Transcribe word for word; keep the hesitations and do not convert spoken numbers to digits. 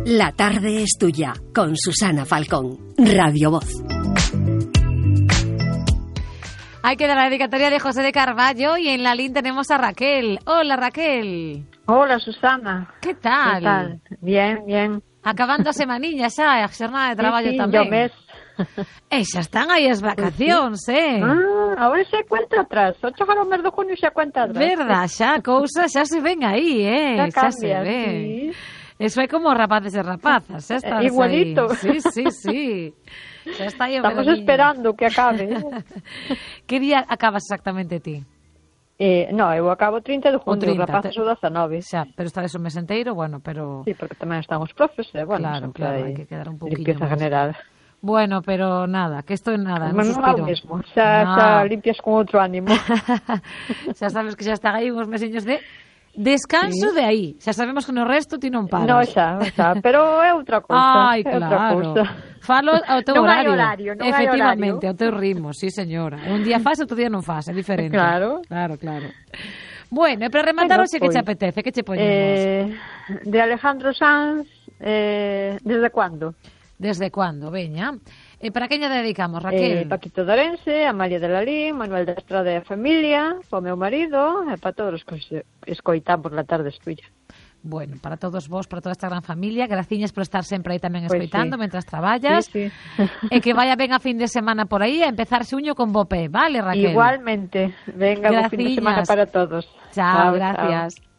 La tarde es tuya, con Susana Falcón, Radio Voz. Hay que dar la dedicatoria de José de Carballo y en la línea tenemos a Raquel. Hola, Raquel. Hola, Susana. ¿Qué tal? ¿Qué tal? Bien, bien. Acabando a semaniña xa, a jornada de traballo sí, sí, tamén. yo mes. E xa están aí as vacacións, sí. eh? Ah, ahora xa cuenta atrás. O chegar ao mes de junio xa cuenta atrás. Verdad, xa, cousa xa se ven aí, eh? Xa Xa se cambia, ve. sí. Eso é como rapaces e rapazas, xa estás Eh, igualito. aí. Sí, sí, sí. Xa está aí o Estamos veraniño. esperando que acabe. Que día acabas exactamente ti? eh, no, eu acabo trinta de O junio, trinta, rapaces te- o dezanove. Xa, pero estades un mes enteiro, bueno, pero... Sí, porque tamén están os profes, e, bueno, Claro, sempre claro, hai hai que quedar un poquillo limpieza máis. general. Bueno, pero nada, que esto é nada, un Bueno, non é o suspiro. mesmo, xa, No. xa limpias con outro ánimo. Xa sabes que xa están aí uns mesiños de descanso Sí. de aí. Xa sabemos que no resto ti non paras. No, xa, xa, pero é outra cousa. Ai, é outra claro. cousa. Falo ao teu Non hai horario. horario, non hai Efectivamente, horario. ao teu ritmo, sí, señora. Un día faz, outro día non faz, é diferente. Claro. Claro, claro. Bueno, e para rematar, Bueno, hoxe que pois, che apetece, que che poñemos? Eh, de Alejandro Sanz, eh, desde cuándo? Desde cuándo, veña? E para queña dedicamos, Raquel? Eh, Paquito Dorense, Amalia de Lalín, Manuel da Estrada e a familia, o meu marido, e para todos os que se escoitamos na tarde estuya. Bueno, para todos vos, para toda esta gran familia, graciñas por estar sempre aí tamén Pois escoitando sí. mentras traballas. Sí, sí. E que vaya ben a fin de semana por aí a empezar xuño con bo pé, vale, Raquel? Igualmente. Venga, buen fin de semana Graciñas. para todos. Chao, gracias. Chao.